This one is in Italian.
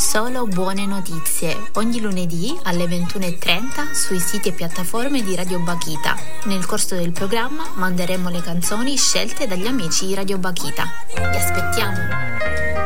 Solo buone notizie, ogni lunedì alle 21:30 sui siti e piattaforme di Radio Bakhita. Nel corso del programma manderemo le canzoni scelte dagli amici di Radio Bakhita. Vi aspettiamo!